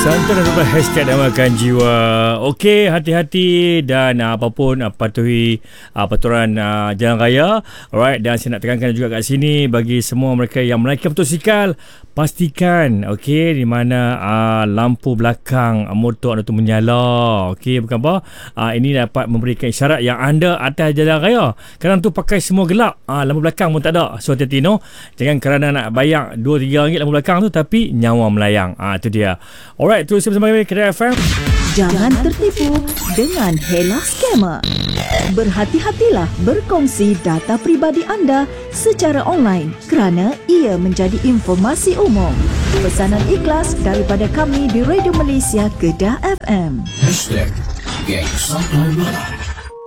Santan dan hashtag Damakan Jiwa. Okey, hati-hati dan apapun patuhi peraturan jalan raya. Alright, dan saya nak tekankan juga kat sini bagi semua mereka yang menaiki motosikal, pastikan okey di mana lampu belakang motor anda tu menyala. Okey, bukan apa? Ini dapat memberikan isyarat yang anda atas jalan raya. Kadang tu pakai semua gelap, lampu belakang pun tak ada. So hati-hati no. Jangan kerana nak bayar 2-3 ringgit lampu belakang tu tapi nyawa melayang. Itu dia. Alright, terus bersama kami Kedai FM. Jangan tertipu dengan Hela Scammer. Berhati-hatilah berkongsi data peribadi anda secara online kerana ia menjadi informasi umum. Pesanan ikhlas daripada kami di Radio Malaysia Kedah FM. #GangSampai Malam.